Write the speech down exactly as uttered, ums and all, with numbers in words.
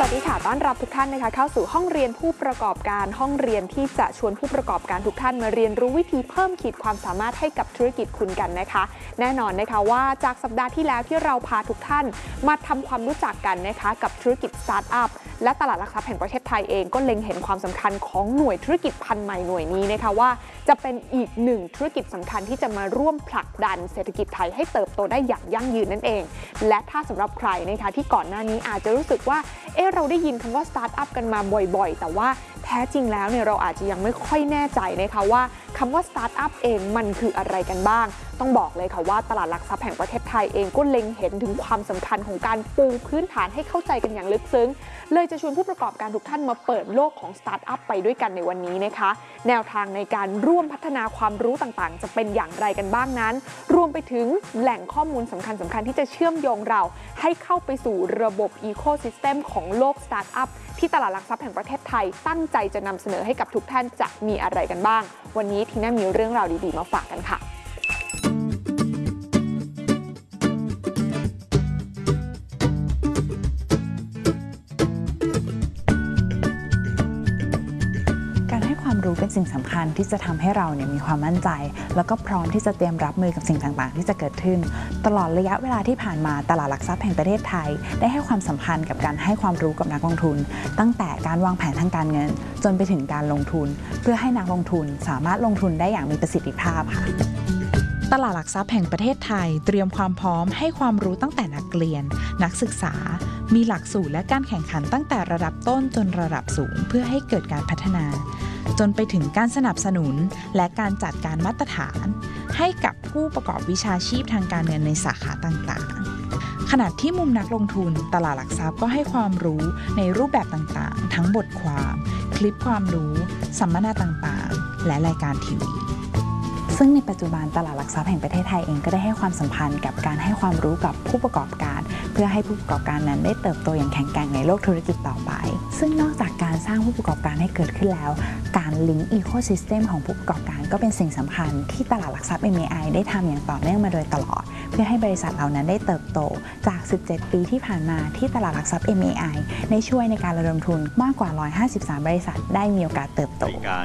วัสดีค่ะต้อนรับทุกท่านนะคะเข้าสู่ห้องเรียนผู้ประกอบการห้องเรียนที่จะชวนผู้ประกอบการทุกท่านมาเรียนรู้วิธีเพิ่มขีดความสามารถให้กับธุรกิจคุณกันนะคะแน่นอนนะคะว่าจากสัปดาห์ที่แล้วที่เราพาทุกท่านมาทำความรู้จักกันนะคะกับธุรกิจสตาร์ทอัพและตลาดหลักทรัพย์แห่งประเทศไทยเองก็เล็งเห็นความสำคัญของหน่วยธุรกิจพันธุ์ใหม่หน่วยนี้นะคะว่าจะเป็นอีกหนึ่งธุรกิจสำคัญที่จะมาร่วมผลักดันเศรษฐกิจไทยให้เติบโตได้อย่างยั่งยืนนั่นเองและถ้าสำหรับใครนะคะที่ก่อนหน้านี้อาจจะรู้สึกว่าเออเราได้ยินคำว่าสตาร์ทอัพกันมาบ่อยๆแต่ว่าแท้จริงแล้วเนี่ยเราอาจจะยังไม่ค่อยแน่ใจนะคะว่าคำว่าสตาร์ทอัพเองมันคืออะไรกันบ้างต้องบอกเลยค่ะว่าตลาดหลักทรัพย์แห่งประเทศไทยเองก็เล็งเห็นถึงความสำคัญของการปูพื้นฐานให้เข้าใจกันอย่างลึกซึ้งเลยจะชวนผู้ประกอบการทุกท่านมาเปิดโลกของสตาร์ทอัพไปด้วยกันในวันนี้นะคะแนวทางในการร่วมพัฒนาความรู้ต่างๆจะเป็นอย่างไรกันบ้างนั้นรวมไปถึงแหล่งข้อมูลสำคัญสำคัญที่จะเชื่อมโยงเราให้เข้าไปสู่ระบบอีโคซิสเต็มของโลกสตาร์ทอัพที่ตลาดหลักทรัพย์แห่งประเทศไทยตั้งใจจะนำเสนอให้กับทุกท่านจะมีอะไรกันบ้างวันนี้ทีน่ามีเรื่องราวดีๆมาฝากกันค่ะความรู้เป็นสิ่งสำคัญที่จะทำให้เราเนี่ยมีความมั่นใจแล้วก็พร้อมที่จะเตรียมรับมือกับสิ่งต่างๆที่จะเกิดขึ้นตลอดระยะเวลาที่ผ่านมาตลาดหลักทรัพย์แห่งประเทศไทยได้ให้ความสำคัญกับการให้ความรู้กับนักลงทุนตั้งแต่การวางแผนทางการเงินจนไปถึงการลงทุนเพื่อให้นักลงทุนสามารถลงทุนได้อย่างมีประสิทธิภาพค่ะตลาดหลักทรัพย์แห่งประเทศไทยเตรียมความพร้อมให้ความรู้ตั้งแต่นักเรียนนักศึกษามีหลักสูตรและการแข่งขันตั้งแต่ระดับต้นจนระดับสูงเพื่อให้เกิดการพัฒนาจนไปถึงการสนับสนุนและการจัดการมาตรฐานให้กับผู้ประกอบวิชาชีพทางการเงินในสาขาต่างๆขณะที่มุมนักลงทุนตลาดหลักทรัพย์ก็ให้ความรู้ในรูปแบบต่างๆทั้งบทความคลิปความรู้สัมมนาต่างๆและรายการทีวีซึ่งในปัจจุบันตลาดหลักทรัพย์แห่งประเทศไทยเองก็ได้ให้ความสัมพันธ์กับการให้ความรู้กับผู้ประกอบการเพื่อให้ผู้ประกอบการนั้นได้เติบโตอย่างแข็งแกร่งในโลกธุรกิจต่อไปซึ่งนอกจากการสร้างผู้ประกอบการให้เกิดขึ้นแล้วการลิงก์อีโคซิสเต็มของผู้ประกอบการก็เป็นสิ่งสำคัญที่ตลาดหลักทรัพย์ เอ็ม เอ ไอ ได้ทำอย่างต่อเนื่องมาโดยตลอดเพื่อให้บริษัทเหล่านั้นได้เติบโตจากสิบเจ็ดปีที่ผ่านมาที่ตลาดหลักทรัพย์ เอ็ม เอ ไอ ได้ช่วยในการระดมทุนมากกว่าหนึ่งร้อยห้าสิบสามบริษัทได้มีโอกาสเติบโต